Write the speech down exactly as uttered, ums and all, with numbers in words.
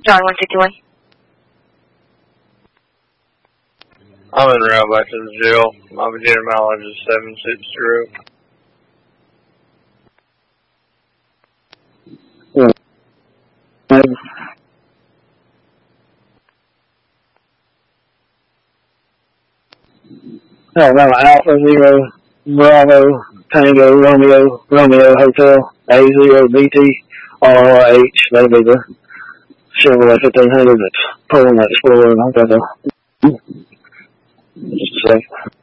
Charlie one fifty-one. I'm en route back to the jail. My Virginia mileage is seven six zero. Oh, no, Alpha Zero Bravo Tango Romeo Romeo Hotel A zero B T R R H. That'll be the Chevrolet fifteen hundred that's pulling that Explorer, and I've got a just a second.